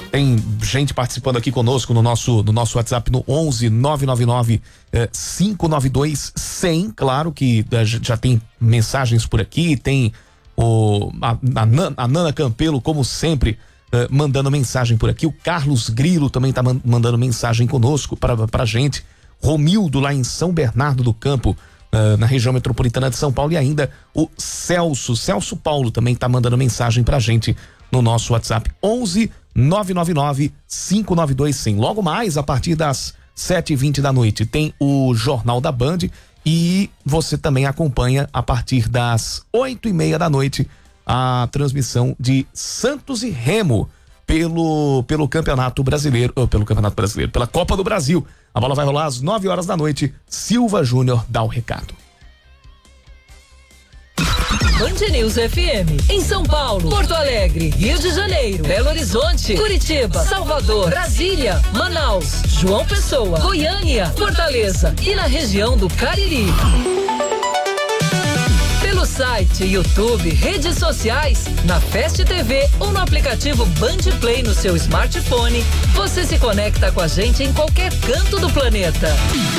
Tem gente participando aqui conosco no nosso WhatsApp no 11 999 592 100. Claro que já tem mensagens por aqui, tem a Nana Campelo, como sempre, mandando mensagem por aqui. O Carlos Grilo também tá mandando mensagem conosco pra gente. Romildo lá em São Bernardo do Campo, na região metropolitana de São Paulo, e ainda o Celso Paulo também tá mandando mensagem pra gente no nosso WhatsApp 11 999 592 100. Logo mais, a partir das 7h20 da noite, tem o Jornal da Band, e você também acompanha a partir das 8h30 da noite a transmissão de Santos e Remo pelo Campeonato Brasileiro, pela Copa do Brasil. A bola vai rolar às 9h da noite. Silva Júnior dá o recado. Band News FM, em São Paulo, Porto Alegre, Rio de Janeiro, Belo Horizonte, Curitiba, Salvador, Brasília, Manaus, João Pessoa, Goiânia, Fortaleza e na região do Cariri. Pelo site, YouTube, redes sociais, na Fast TV ou no aplicativo Band Play no seu smartphone, você se conecta com a gente em qualquer canto do planeta.